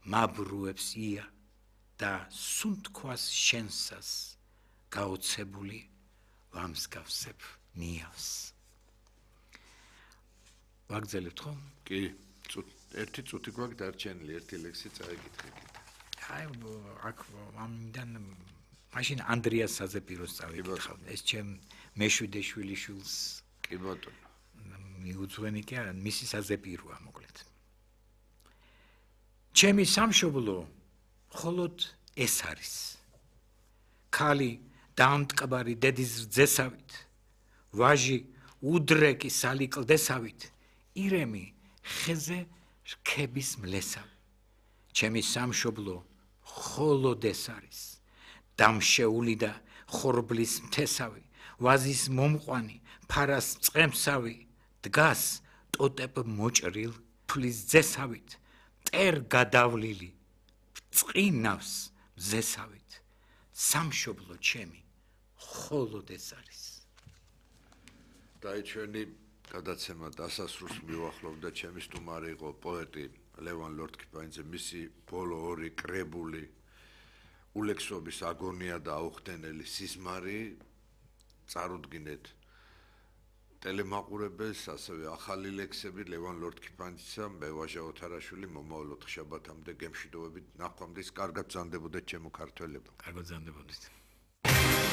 მაბრუებს ია და სუნთქვას შენსას გაოცებული ვამსგავსებ ნიავს. ვაგრძელებთ ხო? კი, ერთი წუთი გვაქვს დარჩენილი, ერთი ლექსი წაიკითხე კიდე. აი, აქ ამიდან მაშინ ანდრიას საზეპიროს წავიკითხავ. ეს ჩემ მეშვიდე შვილიშვილს კი ბატონო. მიუძღვენი კი არა, მისი საზეპიროა მოკლედ. ჩემი სამშობლო მხოლოდ ეს არის. ქალი დაამტკბარი დედის რძესავით, ვაჟი უდრეკი სალიკლდესავით, ირემი ხეზე რქების მლესავი. ჩემი სამშობლო მხოლოდ ეს არის. დამშეული და ხორბლის მთესავი, ვაზის მომყვანი, ფარას წყემსავი, დგას ტოტებ მოჭრილ ფლის ძესავით, მტერ გადავლილი, წყინავს მზესავით. სამშობლო ჩემი მხოლოდ ეს არის. და ჩვენი გადაცემა დასასრულს მივახლოვდა. ჩემი სტუმარი იყო პოეტი ლევან ლორთქიფანიძე, მისი ბოლო ორი კრებული ულექსობის აგონია და აუხდენელი სიზმარი წარუდგინეთ ტელემაყურებელს, ასევე ახალი ლექსები ლევან ლორთქიფანიძისა, მე ვაჟა ოთარაშვილი, მომავალ ოთხშაბათამდე გემშვიდობებით, ნახვამდის, კარგად ბრძანდებოდეთ ჩემო ქართველებო. კარგად ბრძანდებოდეთ.